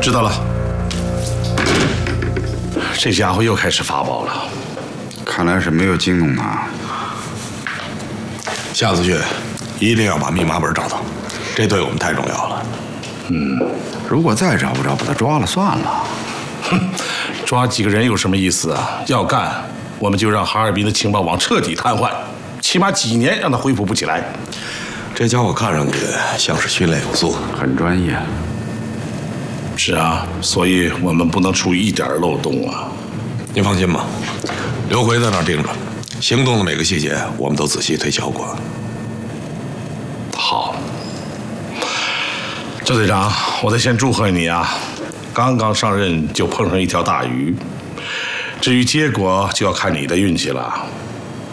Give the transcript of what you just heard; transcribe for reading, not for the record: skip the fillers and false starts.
知道了。这家伙又开始发报了， 看来是没有惊动他。 下次去一定要把密码本找到，这对我们太重要了。 如果再找不着，把他抓了算了。 哼，抓几个人有什么意思啊？要干，我们就让哈尔滨的情报网彻底瘫痪，起码几年让他恢复不起来。 这家伙看上去像是训练有素， 很专业。 是啊，所以我们不能出一点漏洞啊。 您放心吧，刘奎在那儿盯着，行动的每个细节我们都仔细推敲过。 好，周队长，我得先祝贺你啊！刚刚上任就碰上一条大鱼，至于结果就要看你的运气了。